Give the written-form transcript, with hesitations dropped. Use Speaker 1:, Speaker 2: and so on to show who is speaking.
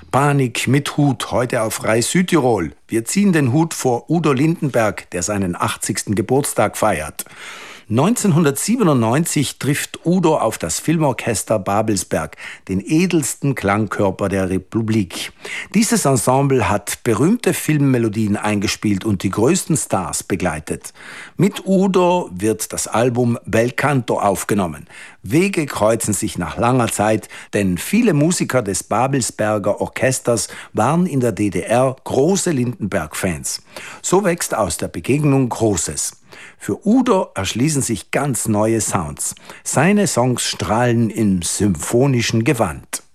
Speaker 1: Panik mit Hut, heute auf Reis Südtirol. Wir ziehen den Hut vor Udo Lindenberg, der seinen 80. Geburtstag feiert. 1997 trifft Udo auf das Filmorchester Babelsberg, den edelsten Klangkörper der Republik. Dieses Ensemble hat berühmte Filmmelodien eingespielt und die größten Stars begleitet. Mit Udo wird das Album Bel Canto aufgenommen. Wege kreuzen sich nach langer Zeit, denn viele Musiker des Babelsberger Orchesters waren in der DDR große Lindenberg-Fans. So wächst aus der Begegnung Großes. Für Udo erschließen sich ganz neue Sounds. Seine Songs strahlen im symphonischen Gewand.